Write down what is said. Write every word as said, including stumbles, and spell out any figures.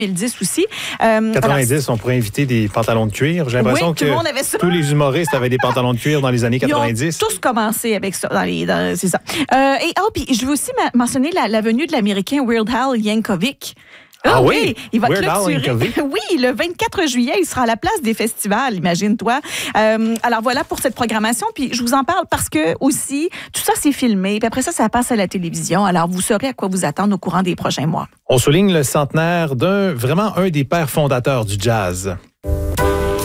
deux mille dix aussi. Euh, quatre-vingt-dix, alors, on pourrait inviter des pantalons de cuir. J'ai l'impression oui, que tout le monde avait ça. tous les humoristes avaient des pantalons de cuir dans les années quatre-vingt-dix. Ils ont tous commencé avec ça. Dans les, dans, c'est ça. Euh, et oh, puis je veux aussi ma- mentionner la, la venue de l'Américain Weird Al Yankovic. Ah oui? Il va Weird Al clôturer. Yankovic? Oui, le vingt-quatre juillet, il sera à la place des festivals, imagine-toi. Euh, alors voilà pour cette programmation. Puis je vous en parle parce que aussi, tout ça, c'est filmé. Puis après ça, ça passe à la télévision. Alors vous saurez à quoi vous attendre au courant des prochains mois. On souligne le centenaire d'un, vraiment un des pères fondateurs du jazz.